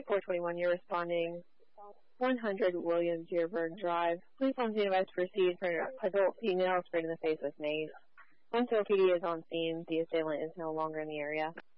421, you're responding 100 William Dearborn Drive. Police on scene advised to proceed for an adult female sprayed in the face with mace. Once OPD is on scene, the assailant is no longer in the area.